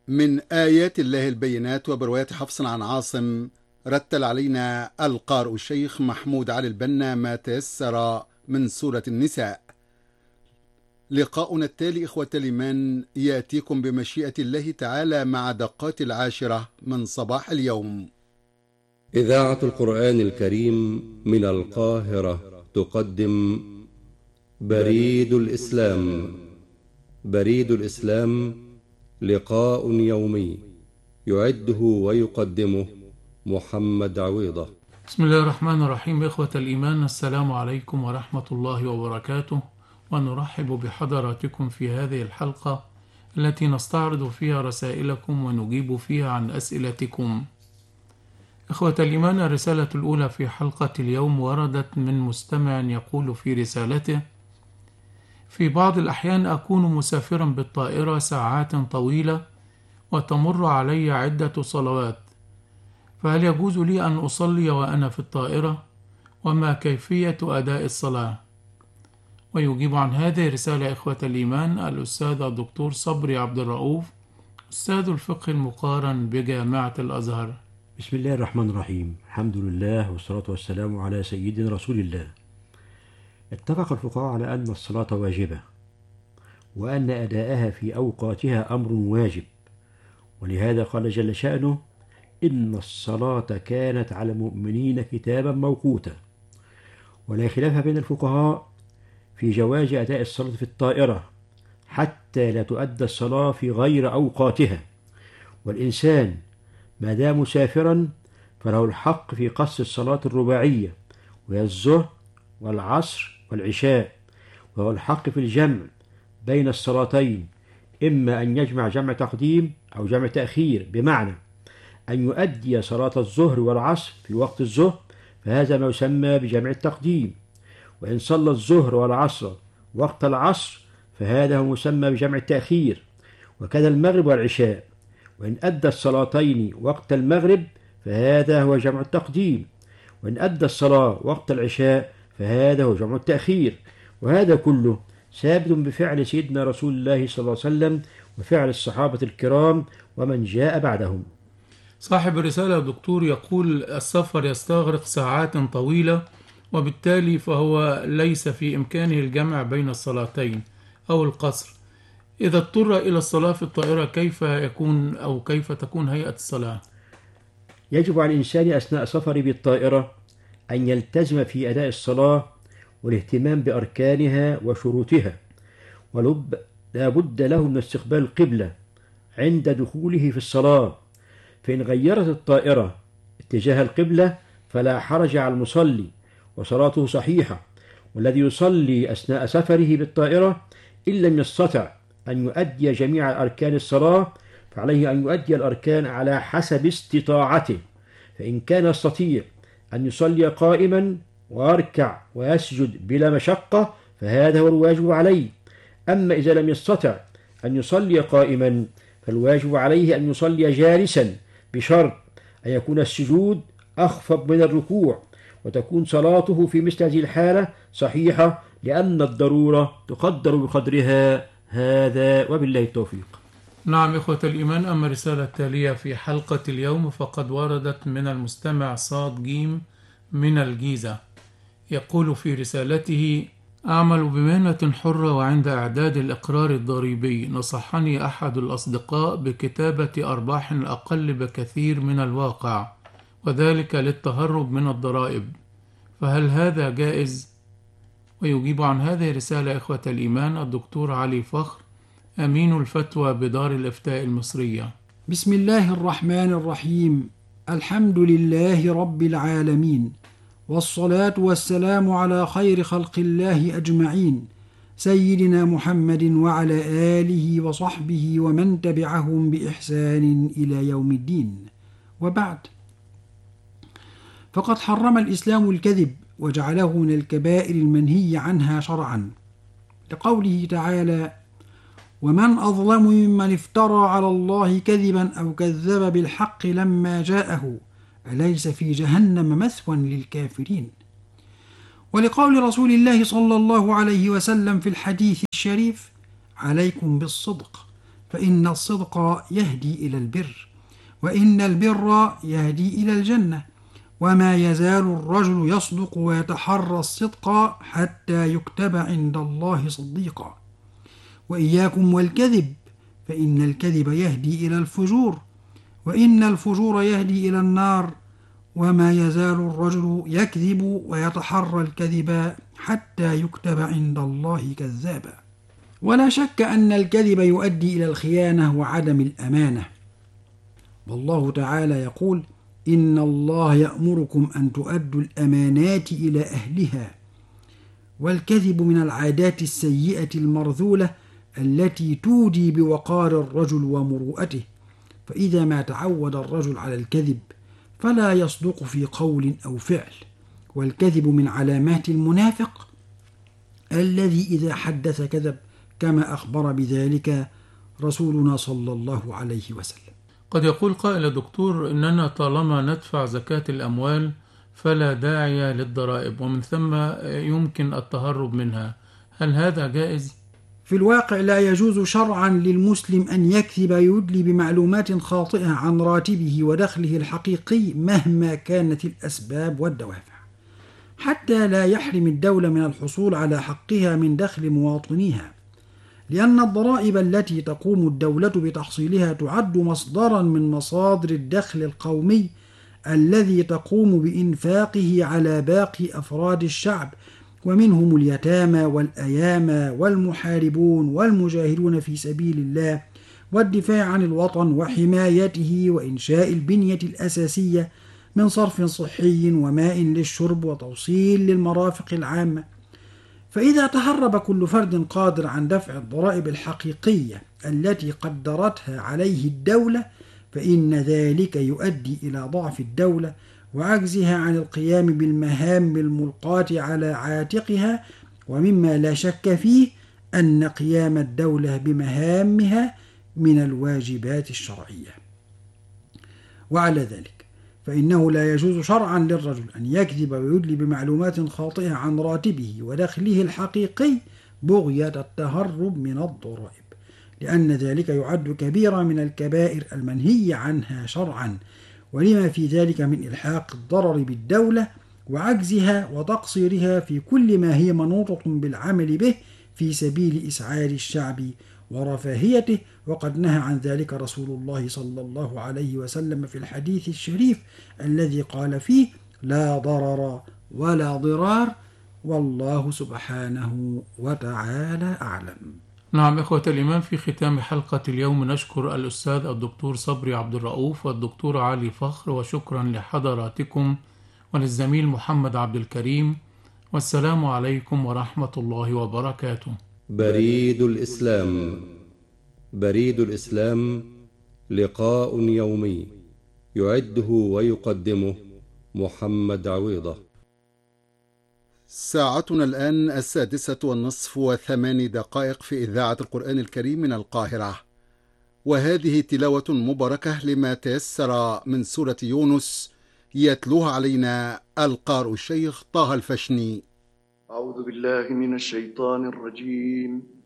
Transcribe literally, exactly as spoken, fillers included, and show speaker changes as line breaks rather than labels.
من آيات الله البينات وبرواية حفص عن عاصم. رتل علينا القارئ الشيخ محمود علي البنا ما تيسر من سورة النساء. لقاؤنا التالي إخوة الإيمان يأتيكم بمشيئة الله تعالى مع دقات العاشرة من صباح اليوم.
إذاعة القرآن الكريم من القاهرة تقدم بريد الإسلام. بريد الإسلام لقاء يومي يعده ويقدمه محمد عويضة.
بسم الله الرحمن الرحيم. إخوة الإيمان، السلام عليكم ورحمة الله وبركاته، ونرحب بحضراتكم في هذه الحلقة التي نستعرض فيها رسائلكم ونجيب فيها عن أسئلتكم. إخوة الإيمان، الرسالة الأولى في حلقة اليوم وردت من مستمع يقول في رسالته: في بعض الأحيان أكون مسافرا بالطائرة ساعات طويلة وتمر علي عدة صلوات، فهل يجوز لي أن أصلي وأنا في الطائرة؟ وما كيفية أداء الصلاة؟ ويجيب عن هذه الرسالة إخوة الإيمان الأستاذ الدكتور صبري عبد الرؤوف، أستاذ الفقه المقارن بجامعة الأزهر.
بسم الله الرحمن الرحيم. الحمد لله والصلاة والسلام على سيدنا رسول الله. اتفق الفقهاء على أن الصلاة واجبة، وأن أداءها في أوقاتها أمر واجب، ولهذا قال جل شأنه: إن الصلاة كانت على المؤمنين كتابا موقوتا. ولا خلاف بين الفقهاء في جواز أداء الصلاة في الطائرة حتى لا تؤدى الصلاة في غير أوقاتها، والإنسان ما دام مسافرا فله الحق في قصر الصلاة الرباعية، وهي الظهر والعصر والعشاء، وهو الحق في الجمع بين الصلاتين، إما أن يجمع جمع تقديم أو جمع تأخير، بمعنى أن يؤدي صلاة الظهر والعصر في وقت الظهر، فهذا ما يسمى بجمع التقديم، وإن صلى الظهر والعصر وقت العصر فهذا هو مسمى بجمع التأخير، وكذا المغرب والعشاء، وإن أدى الصلاتين وقت المغرب فهذا هو جمع التقديم، وإن أدى الصلاة وقت العشاء فهذا هو جمع التأخير. وهذا كله ثابت بفعل سيدنا رسول الله صلى الله عليه وسلم وفعل الصحابة الكرام ومن جاء بعدهم.
صاحب الرسالة الدكتور يقول: السفر يستغرق ساعات طويلة، وبالتالي فهو ليس في إمكانه الجمع بين الصلاتين أو القصر. إذا اضطر إلى الصلاة في الطائرة كيف يكون أو كيف تكون هيئة الصلاة؟
يجب على الإنسان أثناء سفره بالطائرة أن يلتزم في أداء الصلاة والاهتمام بأركانها وشروطها، ولا بد له من استقبال القبلة عند دخوله في الصلاة، فإن غيرت الطائرة اتجاه القبلة فلا حرج على المصلي وصلاته صحيحة. والذي يصلي أثناء سفره بالطائرة إن لم يستطع أن يؤدي جميع أركان الصلاة فعليه أن يؤدي الأركان على حسب استطاعته، فإن كان يستطيع أن يصلي قائما ويركع ويسجد بلا مشقة فهذا هو الواجب عليه. أما إذا لم يستطع أن يصلي قائما فالواجب عليه أن يصلي جالسا، بشرط أن يكون السجود أخفض من الركوع، وتكون صلاته في مثل هذه الحالة صحيحة، لأن الضرورة تقدر بقدرها. هذا وبالله التوفيق.
نعم إخوة الإيمان، أما الرسالة التالية في حلقة اليوم فقد وردت من المستمع صاد جيم من الجيزة. يقول في رسالته: أعمل بمهنة حرة، وعند إعداد الإقرار الضريبي نصحني أحد الأصدقاء بكتابة أرباح أقل بكثير من الواقع، وذلك للتهرب من الضرائب، فهل هذا جائز؟ ويجيب عن هذه الرسالة إخوة الإيمان الدكتور علي فخر، أمين الفتوى بدار الإفتاء المصرية.
بسم الله الرحمن الرحيم. الحمد لله رب العالمين، والصلاة والسلام على خير خلق الله أجمعين، سيدنا محمد وعلى آله وصحبه ومن تبعهم بإحسان إلى يوم الدين. وبعد، فقد حرم الإسلام الكذب وجعله من الكبائر المنهي عنها شرعا، لقوله تعالى: ومن أظلم ممن افترى على الله كذبا أو كذب بالحق لما جاءه أليس في جهنم مثوى للكافرين. ولقول رسول الله صلى الله عليه وسلم في الحديث الشريف: عليكم بالصدق، فإن الصدق يهدي إلى البر، وإن البر يهدي إلى الجنة، وما يزال الرجل يصدق ويتحرى الصدق حتى يكتب عند الله صديقا. وإياكم والكذب، فإن الكذب يهدي إلى الفجور، وإن الفجور يهدي إلى النار، وما يزال الرجل يكذب ويتحرى الكذب حتى يكتب عند الله كذابا. ولا شك أن الكذب يؤدي إلى الخيانة وعدم الأمانة، والله تعالى يقول: إن الله يأمركم أن تؤدوا الأمانات إلى أهلها. والكذب من العادات السيئة المرذولة التي تودي بوقار الرجل ومروءته، فإذا ما تعود الرجل على الكذب فلا يصدق في قول أو فعل. والكذب من علامات المنافق الذي إذا حدث كذب، كما أخبر بذلك رسولنا صلى الله عليه وسلم.
قد يقول قائل: دكتور، إننا طالما ندفع زكاة الأموال فلا داعي للضرائب، ومن ثم يمكن التهرب منها، هل هذا جائز؟
في الواقع لا يجوز شرعا للمسلم أن يكذب يدلي بمعلومات خاطئة عن راتبه ودخله الحقيقي مهما كانت الأسباب والدوافع، حتى لا يحرم الدولة من الحصول على حقها من دخل مواطنيها، لأن الضرائب التي تقوم الدولة بتحصيلها تعد مصدرا من مصادر الدخل القومي الذي تقوم بإنفاقه على باقي أفراد الشعب، ومنهم اليتامى والأيامى والمحاربون والمجاهدون في سبيل الله، والدفاع عن الوطن وحمايته وإنشاء البنية الأساسية من صرف صحي وماء للشرب وتوصيل للمرافق العامة. فإذا تهرب كل فرد قادر عن دفع الضرائب الحقيقية التي قدرتها عليه الدولة، فإن ذلك يؤدي إلى ضعف الدولة وعجزها عن القيام بالمهام الملقاة على عاتقها، ومما لا شك فيه أن قيام الدولة بمهامها من الواجبات الشرعية. وعلى ذلك فإنه لا يجوز شرعا للرجل أن يكذب ويدلي بمعلومات خاطئة عن راتبه ودخله الحقيقي بغية التهرب من الضرائب، لأن ذلك يعد كبيرة من الكبائر المنهي عنها شرعا، ولما في ذلك من إلحاق الضرر بالدولة وعجزها وتقصيرها في كل ما هي منوطة بالعمل به في سبيل إسعاد الشعب ورفاهيته. وقد نهى عن ذلك رسول الله صلى الله عليه وسلم في الحديث الشريف الذي قال فيه: لا ضرر ولا ضرار، والله سبحانه وتعالى أعلم.
نعم إخوة الإيمان، في ختام حلقة اليوم نشكر الأستاذ الدكتور صبري عبد الرؤوف والدكتور علي فخر، وشكرا لحضراتكم وللزميل محمد عبد الكريم، والسلام عليكم ورحمة الله وبركاته.
بريد الإسلام. بريد الإسلام لقاء يومي يعده ويقدمه محمد عويضة.
ساعتنا الآن السادسة والنصف وثماني دقائق في إذاعة القرآن الكريم من القاهرة، وهذه تلاوة مباركة لما تيسر من سورة يونس، يتلوها علينا القارئ الشيخ طه الفشني.
أعوذ بالله من الشيطان الرجيم.